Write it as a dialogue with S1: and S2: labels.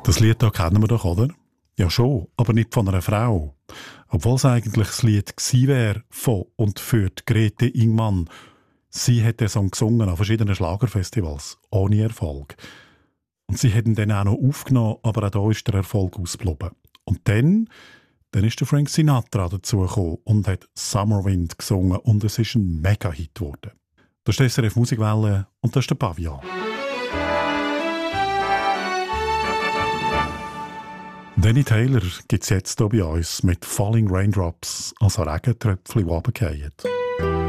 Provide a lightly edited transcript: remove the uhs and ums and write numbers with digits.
S1: Das Lied hier kennen wir doch, oder? Ja schon, aber nicht von einer Frau. Obwohl es eigentlich das Lied gewesen wäre von und für die Grete Ingmann. Sie hat den Song gesungen an verschiedenen Schlagerfestivals, ohne Erfolg. Und sie hat ihn dann auch noch aufgenommen, aber auch da ist der Erfolg ausgeblieben. Und dann ist der Frank Sinatra dazugekommen und hat Summer Wind gesungen und es ist ein Mega-Hit geworden. Das ist die SRF Musikwelle und das ist der Pavillon. Danny Taylor gibt es jetzt hier bei uns mit Falling Raindrops, also Regentröpfchen, die runterfallen.